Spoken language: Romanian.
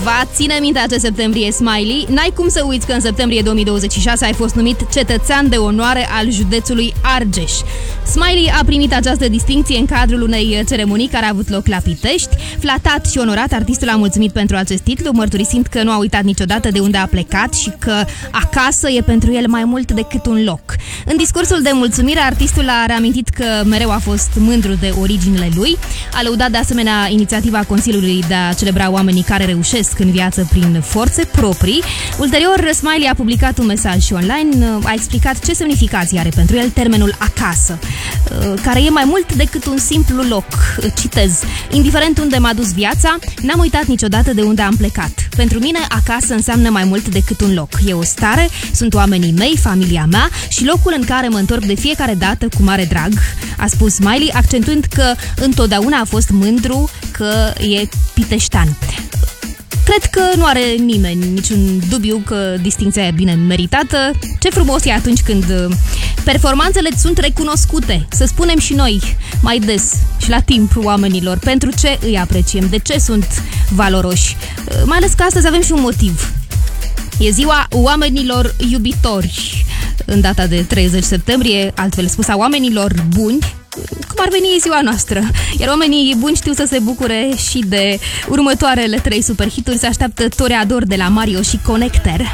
Va ține minte acest septembrie, Smiley. N-ai cum să uiți că în septembrie 2026 ai fost numit cetățean de onoare al județului Argeș. Smiley a primit această distincție în cadrul unei ceremonii care a avut loc la Pitești. Flatat și onorat, artistul a mulțumit pentru acest titlu, mărturisind că nu a uitat niciodată de unde a plecat și că acasă e pentru el mai mult decât un loc. În discursul de mulțumire, artistul a reamintit că mereu a fost mândru de originile lui. A lăudat de asemenea inițiativa Consiliului de a celebra oamenii care reușesc în viață prin forțe proprii. Ulterior, Smiley a publicat un mesaj și online, a explicat ce semnificație are pentru el termenul acasă, care e mai mult decât un simplu loc. Citez: indiferent unde m-a dus viața, n-am uitat niciodată de unde am plecat. Pentru mine, acasă înseamnă mai mult decât un loc. E o stare, sunt oamenii mei, familia mea și locul în care mă întorc de fiecare dată cu mare drag, a spus Smiley, accentuând că întotdeauna a fost mândru că e piteștean. Cred că nu are nimeni niciun dubiu că distincția e bine meritată. Ce frumos e atunci când performanțele sunt recunoscute. Să spunem și noi mai des și la timp oamenilor pentru ce îi apreciem, de ce sunt valoroși. Mai ales că astăzi avem și un motiv. E ziua oamenilor iubitori. În data de 30 septembrie, altfel spus, a oamenilor buni, cum ar veni ziua noastră. Iar oamenii buni știu să se bucure și de următoarele 3 superhituri. Se așteaptă Toreador de la Mario și Connecter.